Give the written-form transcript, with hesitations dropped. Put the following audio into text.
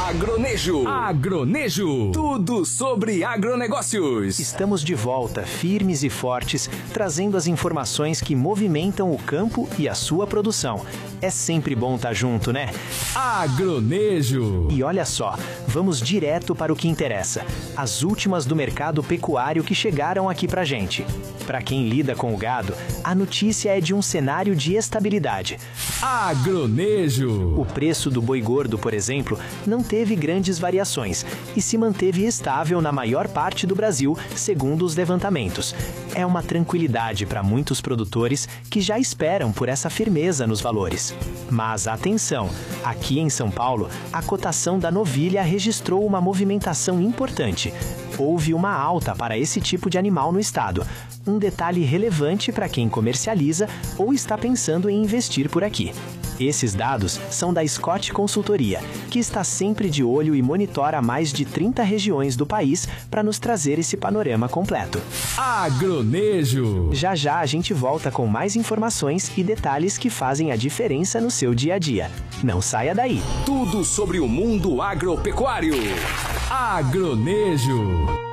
Agronejo. Agronejo. Tudo sobre agronegócios. Estamos de volta, firmes e fortes, trazendo as informações que movimentam o campo e a sua produção. É sempre bom estar junto, né? Agronejo. E olha só, vamos direto para o que interessa. As últimas do mercado pecuário que chegaram aqui pra gente. Para quem lida com o gado, a notícia é de um cenário de estabilidade. Agronejo. O preço do boi gordo, por exemplo, não teve grandes variações e se manteve estável na maior parte do Brasil, segundo os levantamentos. É uma tranquilidade para muitos produtores que já esperam por essa firmeza nos valores. Mas atenção, aqui em São Paulo, a cotação da novilha registrou uma movimentação importante. Houve uma alta para esse tipo de animal no estado. Um detalhe relevante para quem comercializa ou está pensando em investir por aqui. Esses dados são da Scott Consultoria, que está sempre de olho e monitora mais de 30 regiões do país para nos trazer esse panorama completo. Agronejo. Já já a gente volta com mais informações e detalhes que fazem a diferença no seu dia a dia. Não saia daí. Tudo sobre o mundo agropecuário. Agronejo.